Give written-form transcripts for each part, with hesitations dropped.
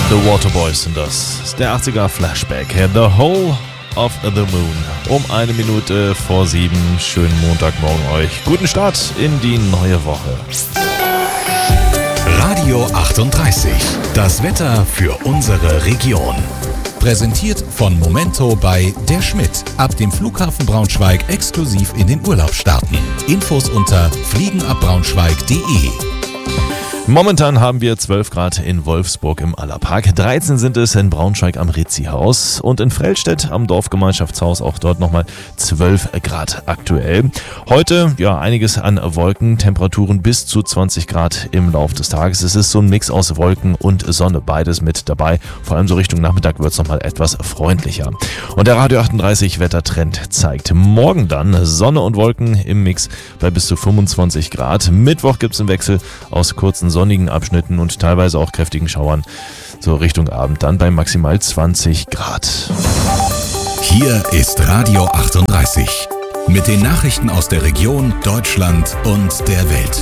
The Waterboys sind das. Das ist der 80er Flashback. The Whole of the Moon. Um 7:01. Schönen Montagmorgen euch. Guten Start in die neue Woche. Radio 38. Das Wetter für unsere Region. Präsentiert von Momento bei Der Schmidt. Ab dem Flughafen Braunschweig exklusiv in den Urlaub starten. Infos unter fliegenabbraunschweig.de. Momentan haben wir 12 Grad in Wolfsburg im Allerpark, 13 sind es in Braunschweig am Rizzi-Haus und in Frellstedt am Dorfgemeinschaftshaus, auch dort nochmal 12 Grad aktuell. Heute, ja, einiges an Wolken, Temperaturen bis zu 20 Grad im Laufe des Tages. Es ist so ein Mix aus Wolken und Sonne, beides mit dabei. Vor allem so Richtung Nachmittag wird es nochmal etwas freundlicher. Und der Radio 38 Wettertrend zeigt morgen dann Sonne und Wolken im Mix bei bis zu 25 Grad. Mittwoch gibt es einen Wechsel aus kurzen sonnigen Abschnitten und teilweise auch kräftigen Schauern, so Richtung Abend dann bei maximal 20 Grad. Hier ist Radio 38 mit den Nachrichten aus der Region, Deutschland und der Welt.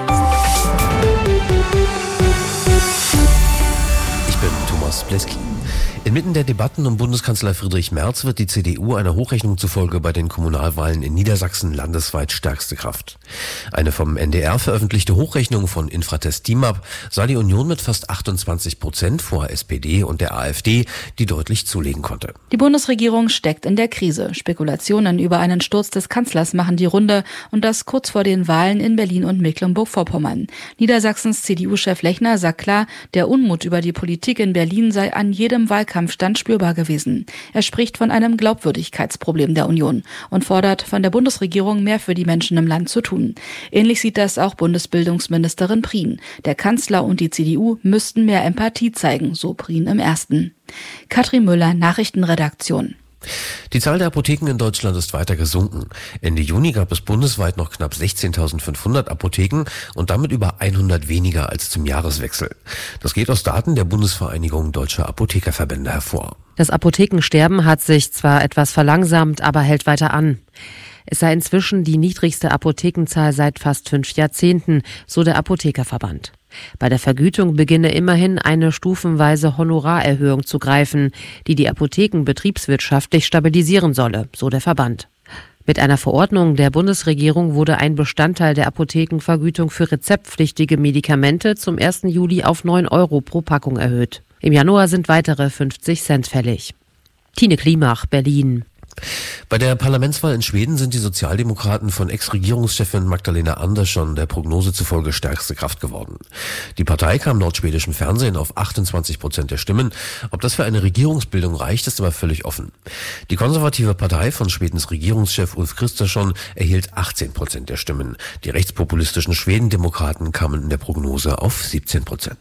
Ich bin Thomas Pleski. Inmitten der Debatten um Bundeskanzler Friedrich Merz wird die CDU einer Hochrechnung zufolge bei den Kommunalwahlen in Niedersachsen landesweit stärkste Kraft. Eine vom NDR veröffentlichte Hochrechnung von Infratest DIMAP sah die Union mit fast 28% vor SPD und der AfD, die deutlich zulegen konnte. Die Bundesregierung steckt in der Krise. Spekulationen über einen Sturz des Kanzlers machen die Runde und das kurz vor den Wahlen in Berlin und Mecklenburg-Vorpommern. Niedersachsens CDU-Chef Lechner sagt klar, der Unmut über die Politik in Berlin sei an jedem Wahlkampfstand spürbar gewesen. Er spricht von einem Glaubwürdigkeitsproblem der Union und fordert von der Bundesregierung mehr für die Menschen im Land zu tun. Ähnlich sieht das auch Bundesbildungsministerin Prien. Der Kanzler und die CDU müssten mehr Empathie zeigen, so Prien im Ersten. Katrin Müller, Nachrichtenredaktion. Die Zahl der Apotheken in Deutschland ist weiter gesunken. Ende Juni gab es bundesweit noch knapp 16.500 Apotheken und damit über 100 weniger als zum Jahreswechsel. Das geht aus Daten der Bundesvereinigung Deutscher Apothekerverbände hervor. Das Apothekensterben hat sich zwar etwas verlangsamt, aber hält weiter an. Es sei inzwischen die niedrigste Apothekenzahl seit fast 5 Jahrzehnten, so der Apothekerverband. Bei der Vergütung beginne immerhin eine stufenweise Honorarerhöhung zu greifen, die die Apotheken betriebswirtschaftlich stabilisieren solle, so der Verband. Mit einer Verordnung der Bundesregierung wurde ein Bestandteil der Apothekenvergütung für rezeptpflichtige Medikamente zum 1. Juli auf 9 € pro Packung erhöht. Im Januar sind weitere 50 Cent fällig. Tine Klimach, Berlin. Bei der Parlamentswahl in Schweden sind die Sozialdemokraten von Ex-Regierungschefin Magdalena Andersson der Prognose zufolge stärkste Kraft geworden. Die Partei kam laut schwedischem Fernsehen auf 28% der Stimmen. Ob das für eine Regierungsbildung reicht, ist aber völlig offen. Die konservative Partei von Schwedens Regierungschef Ulf Kristersson erhielt 18% der Stimmen. Die rechtspopulistischen Schwedendemokraten kamen in der Prognose auf 17%.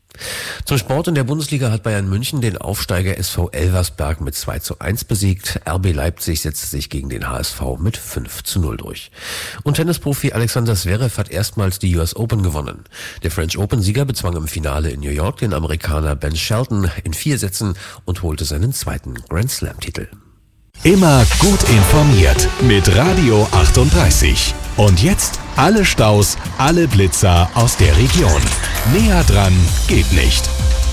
Zum Sport: in der Bundesliga hat Bayern München den Aufsteiger SV Elversberg mit 2:1 besiegt. RB Leipzig setzte sich gegen den HSV mit 5:0 durch. Und Tennisprofi Alexander Zverev hat erstmals die US Open gewonnen. Der French Open-Sieger bezwang im Finale in New York den Amerikaner Ben Shelton in 4 Sätzen und holte seinen zweiten Grand Slam-Titel. Immer gut informiert mit Radio 38. Und jetzt alle Staus, alle Blitzer aus der Region. Näher dran geht nicht.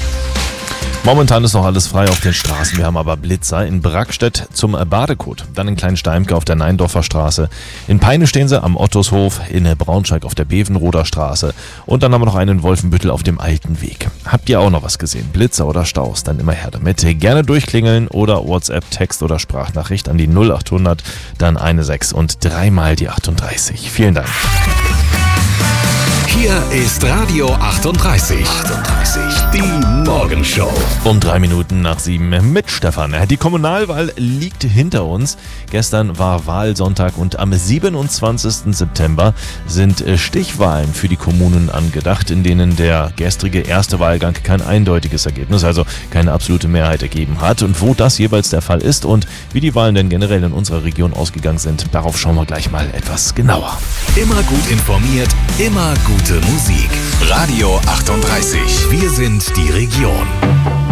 Momentan ist noch alles frei auf den Straßen. Wir haben aber Blitzer in Brackstedt zum Badekot, dann in Kleinsteimke auf der Neindorfer Straße, in Peine stehen sie am Ottoshof, in Braunschweig auf der Bevenroder Straße und dann haben wir noch einen in Wolfenbüttel auf dem Alten Weg. Habt ihr auch noch was gesehen? Blitzer oder Staus? Dann immer her damit. Gerne durchklingeln oder WhatsApp, Text oder Sprachnachricht an die 0800, dann 16 und 3 mal die 38. Vielen Dank. Hier ist Radio 38. Die Morgenshow. Um 7:03 mit Stefan. Die Kommunalwahl liegt hinter uns. Gestern war Wahlsonntag und am 27. September sind Stichwahlen für die Kommunen angedacht, in denen der gestrige erste Wahlgang kein eindeutiges Ergebnis, also keine absolute Mehrheit ergeben hat. Und wo das jeweils der Fall ist und wie die Wahlen denn generell in unserer Region ausgegangen sind, darauf schauen wir gleich mal etwas genauer. Immer gut informiert, immer gute Musik. Radio 38. Wir sind die Region.